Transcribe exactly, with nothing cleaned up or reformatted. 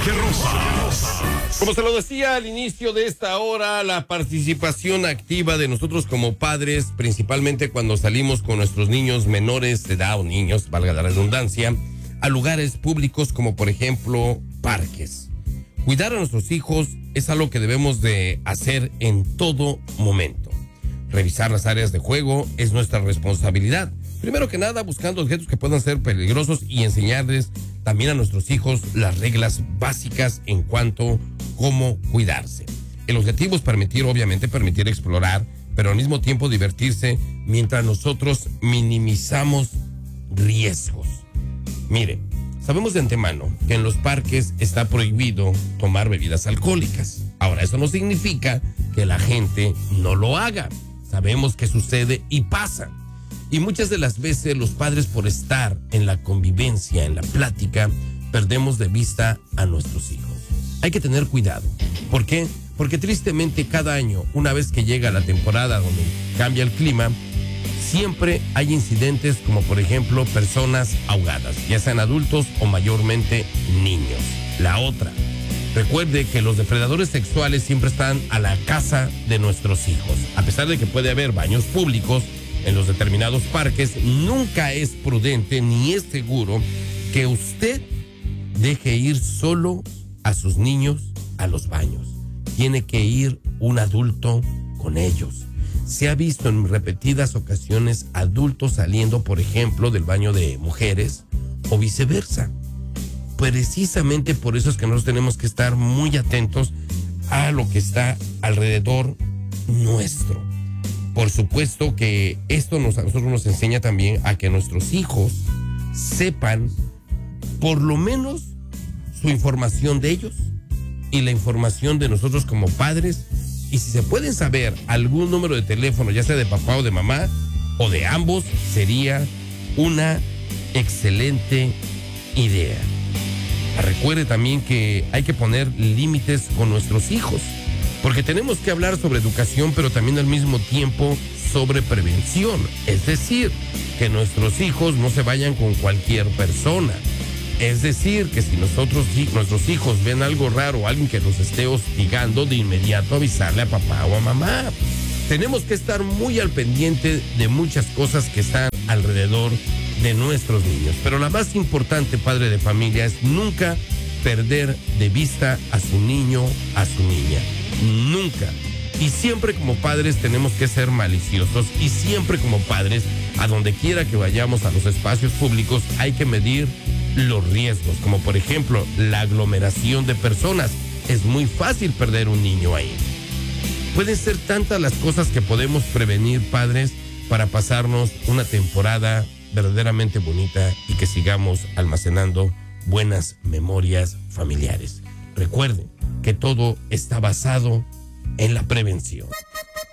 Jorge Rosas. Como se lo decía al inicio de esta hora, la participación activa de nosotros como padres, principalmente cuando salimos con nuestros niños menores de edad o niños, valga la redundancia, a lugares públicos como por ejemplo parques. Cuidar a nuestros hijos es algo que debemos de hacer en todo momento. Revisar las áreas de juego es nuestra responsabilidad. Primero que nada, buscando objetos que puedan ser peligrosos y enseñarles también a nuestros hijos las reglas básicas en cuanto a cómo cuidarse. El objetivo es permitir, obviamente, permitir explorar, pero al mismo tiempo divertirse mientras nosotros minimizamos riesgos. Mire, sabemos de antemano que en los parques está prohibido tomar bebidas alcohólicas. Ahora, eso no significa que la gente no lo haga. Sabemos que sucede y pasa. Y muchas de las veces los padres, por estar en la convivencia, en la plática, perdemos de vista a nuestros hijos. Hay que tener cuidado. ¿Por qué? Porque tristemente cada año, una vez que llega la temporada donde cambia el clima, siempre hay incidentes como por ejemplo personas ahogadas, ya sean adultos o mayormente niños. La otra, recuerde que los depredadores sexuales siempre están a la casa de nuestros hijos. A pesar de que puede haber baños públicos en los determinados parques, nunca es prudente ni es seguro que usted deje ir solo a sus niños a los baños. Tiene que ir un adulto con ellos. Se ha visto en repetidas ocasiones adultos saliendo, por ejemplo, del baño de mujeres o viceversa. Precisamente por eso es que nosotros tenemos que estar muy atentos a lo que está alrededor nuestro. Por supuesto que esto nos, a nosotros nos enseña también a que nuestros hijos sepan por lo menos su información de ellos y la información de nosotros como padres. Y si se pueden saber algún número de teléfono, ya sea de papá o de mamá, o de ambos, sería una excelente idea. Recuerde también que hay que poner límites con nuestros hijos, porque tenemos que hablar sobre educación, pero también al mismo tiempo sobre prevención. Es decir, que nuestros hijos no se vayan con cualquier persona. Es decir, que si nosotros, nuestros hijos ven algo raro o alguien que nos esté hostigando, de inmediato avisarle a papá o a mamá. Tenemos que estar muy al pendiente de muchas cosas que están alrededor de nuestros niños. Pero la más importante, padre de familia, es nunca perder de vista a su niño, a su niña. Nunca. Y siempre como padres tenemos que ser maliciosos, y siempre como padres, a donde quiera que vayamos a los espacios públicos, hay que medir los riesgos, como por ejemplo la aglomeración de personas. Es muy fácil perder un niño ahí. Pueden ser tantas las cosas que podemos prevenir, padres, para pasarnos una temporada verdaderamente bonita y que sigamos almacenando buenas memorias familiares. Recuerden que todo está basado en la prevención.